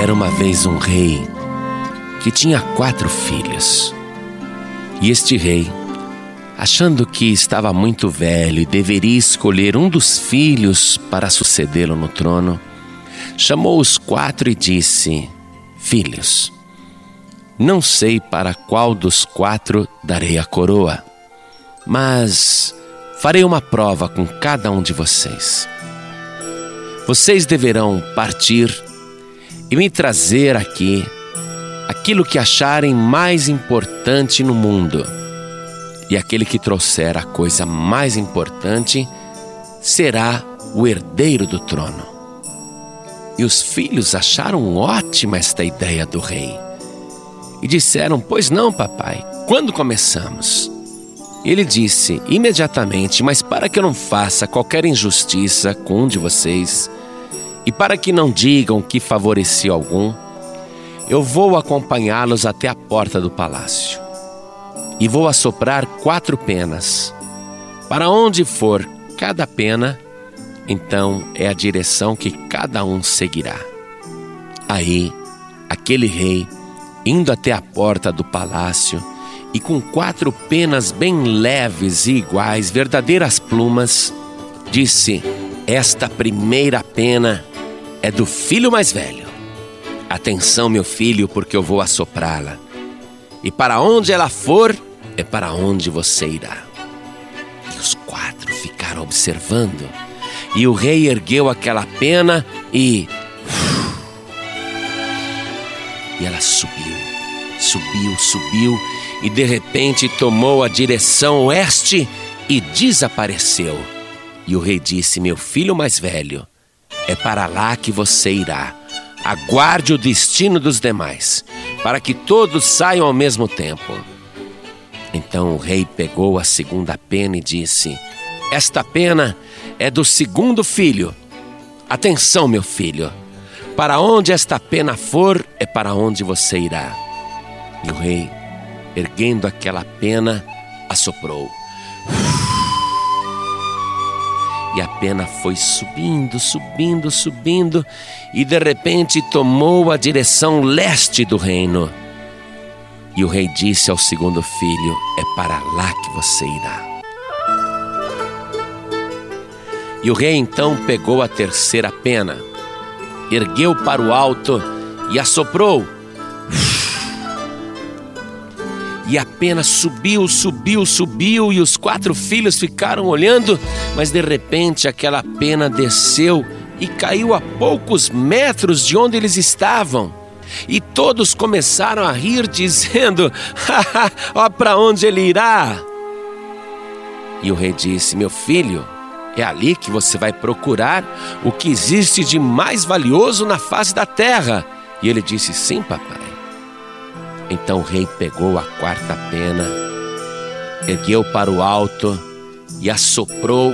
Era uma vez um rei que tinha 4 filhos. E este rei, achando que estava muito velho e deveria escolher um dos filhos para sucedê-lo no trono, chamou os 4 e disse: Filhos, não sei para qual dos 4 darei a coroa, mas farei uma prova com cada um de vocês. Vocês deverão partir e me trazer aqui aquilo que acharem mais importante no mundo. E aquele que trouxer a coisa mais importante será o herdeiro do trono. E os filhos acharam ótima esta ideia do rei. E disseram: Pois não, papai, quando começamos? Ele disse: Imediatamente, mas para que eu não faça qualquer injustiça com um de vocês, e para que não digam que favoreci algum, eu vou acompanhá-los até a porta do palácio. E vou assoprar 4 penas. Para onde for cada pena, então é a direção que cada um seguirá. Aí, aquele rei, indo até a porta do palácio, e com 4 penas bem leves e iguais, verdadeiras plumas, disse: Esta primeira pena é do filho mais velho. Atenção, meu filho, porque eu vou assoprá-la. E para onde ela for, é para onde você irá. E os 4 ficaram observando. E o rei ergueu aquela pena e ela subiu, e de repente tomou a direção oeste e desapareceu. E o rei disse: Meu filho mais velho, é para lá que você irá. Aguarde o destino dos demais, para que todos saiam ao mesmo tempo. Então o rei pegou a segunda pena e disse: Esta pena é do segundo filho. Atenção, meu filho, para onde esta pena for, é para onde você irá. E o rei, erguendo aquela pena, assoprou. E a pena foi subindo, e de repente tomou a direção leste do reino. E o rei disse ao segundo filho: É para lá que você irá. E o rei então pegou a terceira pena, ergueu para o alto e assoprou. E a pena subiu, e os 4 filhos ficaram olhando, mas de repente aquela pena desceu e caiu a poucos metros de onde eles estavam. E todos começaram a rir, dizendo: Ó, para onde ele irá? E o rei disse: Meu filho, é ali que você vai procurar o que existe de mais valioso na face da terra. E ele disse: Sim, papai. Então o rei pegou a 4ª pena, ergueu para o alto e assoprou.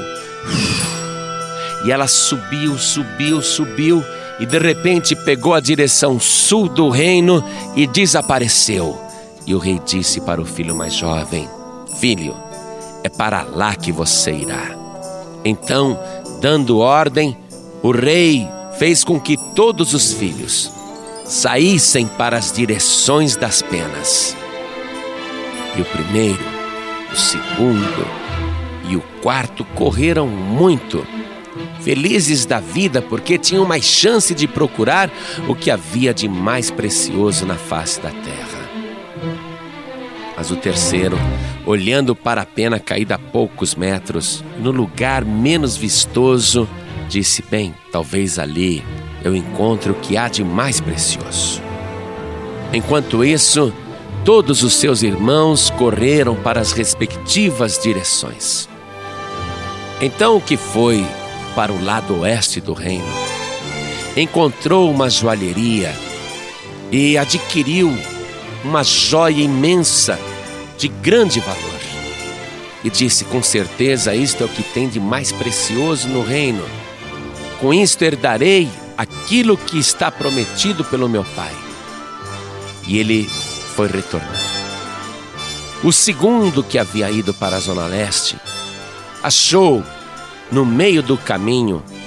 E ela subiu, e de repente pegou a direção sul do reino e desapareceu. E o rei disse para o filho mais jovem: Filho, é para lá que você irá. Então, dando ordem, o rei fez com que todos os filhos saíssem para as direções das penas. E o primeiro, o segundo e o 4º correram muito, felizes da vida, porque tinham mais chance de procurar o que havia de mais precioso na face da terra. Mas o terceiro, olhando para a pena caída a poucos metros, no lugar menos vistoso, disse: Bem, talvez ali eu encontre o que há de mais precioso. Enquanto isso, todos os seus irmãos correram para as respectivas direções. Então o que foi para o lado oeste do reino encontrou uma joalheria e adquiriu uma joia imensa de grande valor. E disse: Com certeza isto é o que tem de mais precioso no reino. Com isto herdarei aquilo que está prometido pelo meu pai. E ele foi retornando. O segundo, que havia ido para a zona leste, achou no meio do caminho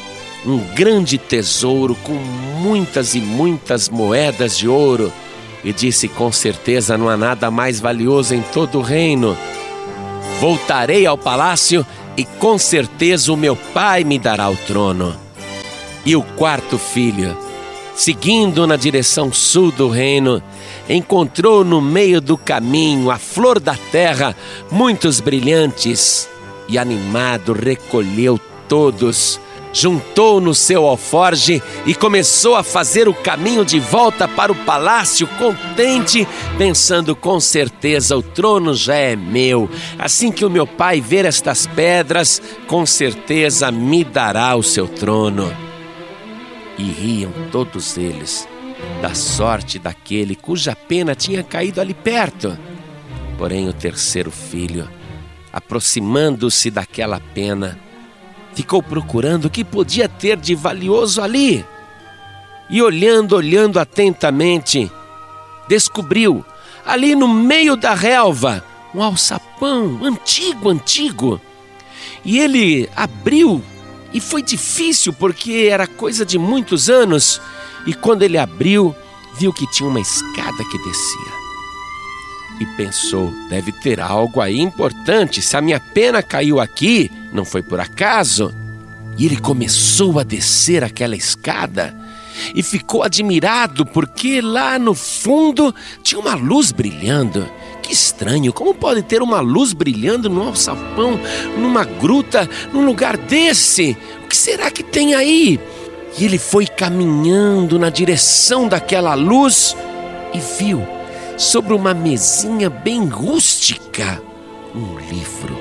um grande tesouro com muitas e muitas moedas de ouro, e disse: com certeza não há nada mais valioso em todo o reino. Voltarei ao palácio e com certeza o meu pai me dará o trono. E o quarto filho, seguindo na direção sul do reino, encontrou no meio do caminho, à flor da terra, muitos brilhantes, e animado recolheu todos, juntou no seu alforje e começou a fazer o caminho de volta para o palácio, contente, pensando: com certeza o trono já é meu. Assim que o meu pai ver estas pedras, com certeza me dará o seu trono. E riam todos eles da sorte daquele cuja pena tinha caído ali perto. Porém o terceiro filho, aproximando-se daquela pena, ficou procurando o que podia ter de valioso ali. E olhando atentamente, descobriu, ali no meio da relva, um alçapão antigo. E ele abriu, e foi difícil porque era coisa de muitos anos. E quando ele abriu, viu que tinha uma escada que descia. E pensou: deve ter algo aí importante. Se a minha pena caiu aqui, não foi por acaso. E ele começou a descer aquela escada e ficou admirado, porque lá no fundo tinha uma luz brilhando. Que estranho, como pode ter uma luz brilhando num alçapão, numa gruta, num lugar desse? O que será que tem aí? E ele foi caminhando na direção daquela luz e viu, sobre uma mesinha bem rústica, um livro,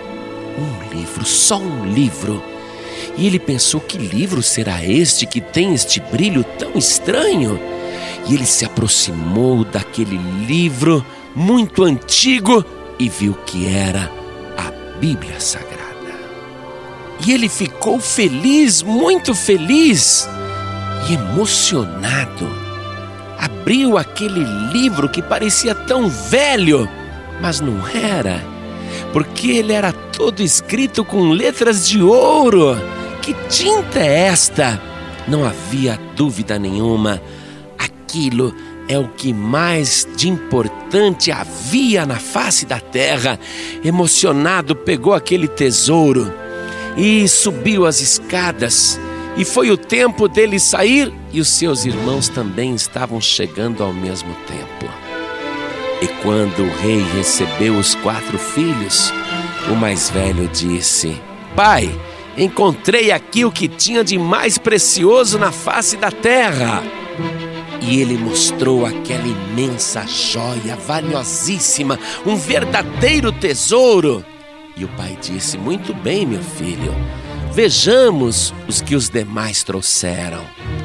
só um livro. E ele pensou: que livro será este que tem este brilho tão estranho? E ele se aproximou daquele livro muito antigo e viu que era a Bíblia Sagrada. E ele ficou feliz, muito feliz e emocionado. Abriu aquele livro que parecia tão velho, mas não era, porque ele era todo escrito com letras de ouro. Que tinta é esta? Não havia dúvida nenhuma. Aquilo é o que mais de importante havia na face da terra. Emocionado, pegou aquele tesouro e subiu as escadas. E foi o tempo dele sair, e os seus irmãos também estavam chegando ao mesmo tempo. E quando o rei recebeu os 4 filhos, o mais velho disse: pai, encontrei aqui o que tinha de mais precioso na face da terra. E ele mostrou aquela imensa joia, valiosíssima, um verdadeiro tesouro. E o pai disse: muito bem, meu filho, vejamos os que os demais trouxeram.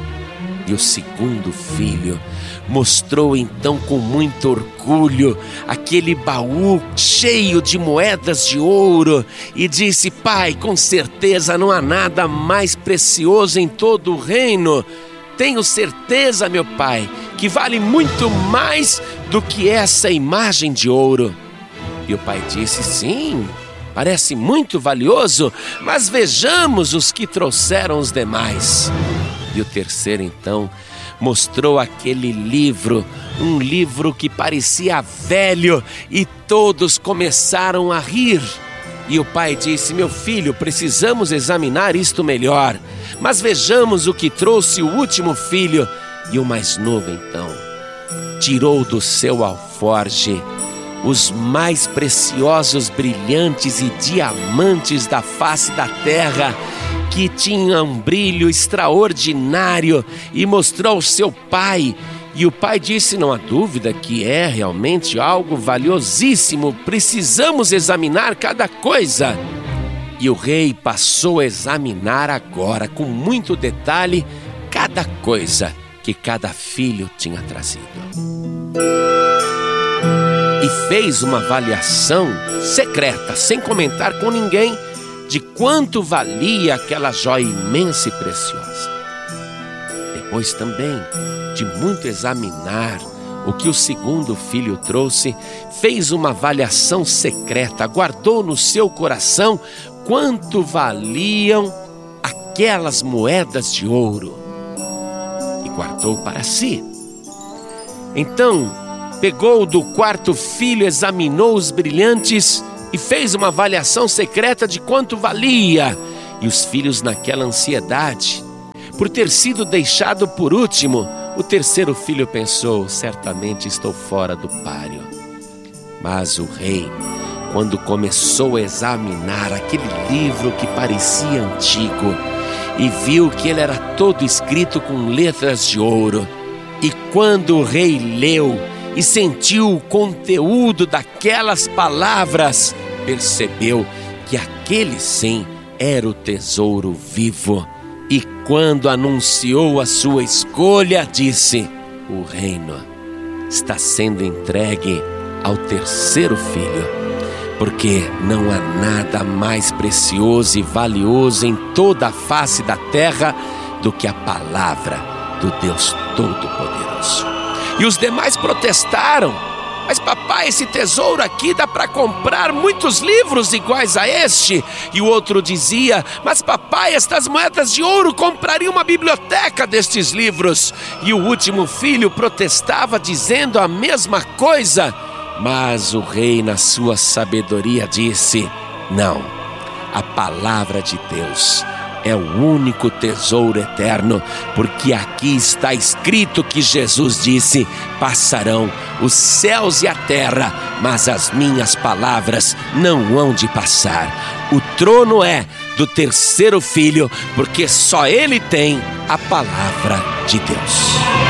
E o segundo filho mostrou então com muito orgulho aquele baú cheio de moedas de ouro e disse: pai, com certeza não há nada mais precioso em todo o reino. Tenho certeza, meu pai, que vale muito mais do que essa imagem de ouro. E o pai disse: sim, parece muito valioso, mas vejamos os que trouxeram os demais. E o terceiro então mostrou aquele livro, um livro que parecia velho, e todos começaram a rir. E o pai disse: meu filho, precisamos examinar isto melhor, mas vejamos o que trouxe o último filho. E o mais novo então tirou do seu alforje os mais preciosos brilhantes e diamantes da face da terra, que tinham um brilho extraordinário, e mostrou ao seu pai. E o pai disse: não há dúvida que é realmente algo valiosíssimo, precisamos examinar cada coisa. E o rei passou a examinar agora, com muito detalhe, cada coisa que cada filho tinha trazido. E fez uma avaliação secreta, sem comentar com ninguém, de quanto valia aquela joia imensa e preciosa. Depois também de muito examinar o que o segundo filho trouxe, fez uma avaliação secreta, guardou no seu coração quanto valiam aquelas moedas de ouro e guardou para si. Então pegou do quarto filho, examinou os brilhantes e fez uma avaliação secreta de quanto valia. E os filhos, naquela ansiedade, por ter sido deixado por último, o terceiro filho pensou: certamente estou fora do páreo. Mas o rei, quando começou a examinar aquele livro que parecia antigo e viu que ele era todo escrito com letras de ouro, e quando o rei leu e sentiu o conteúdo daquelas palavras, percebeu que aquele sim era o tesouro vivo. E quando anunciou a sua escolha, disse: o reino está sendo entregue ao terceiro filho, porque não há nada mais precioso e valioso em toda a face da terra do que a palavra do Deus Todo-Poderoso. E os demais protestaram: mas papai, esse tesouro aqui dá para comprar muitos livros iguais a este. E o outro dizia: mas papai, estas moedas de ouro comprariam uma biblioteca destes livros. E o último filho protestava, dizendo a mesma coisa. Mas o rei, na sua sabedoria, disse: não, a palavra de Deus é o único tesouro eterno, porque aqui está escrito que Jesus disse: passarão os céus e a terra, mas as minhas palavras não hão de passar. O trono é do terceiro filho, porque só ele tem a palavra de Deus.